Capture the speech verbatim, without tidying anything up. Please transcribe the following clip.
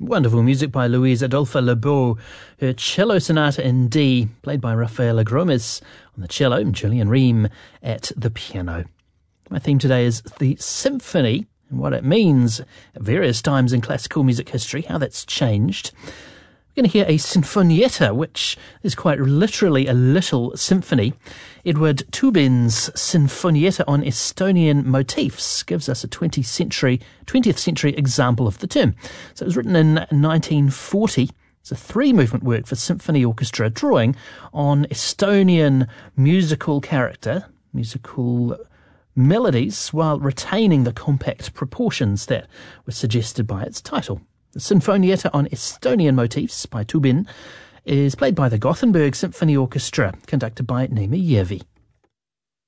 Wonderful music by Louise Adolphe Lebeau, her cello sonata in D, played by Rafaela Gromes on the cello and Julian Ream at the piano. My theme today is the symphony and what it means at various times in classical music history, how that's changed. We're going to hear a sinfonietta, which is quite literally a little symphony. Edward Toobin's Sinfonietta on Estonian motifs gives us a twentieth century, twentieth century example of the term. So it was written in nineteen forty. It's a three-movement work for symphony orchestra, drawing on Estonian musical character, musical melodies, while retaining the compact proportions that were suggested by its title. The Sinfonietta on Estonian motifs by Toobin is played by the Gothenburg Symphony Orchestra, conducted by Niemi Järvi.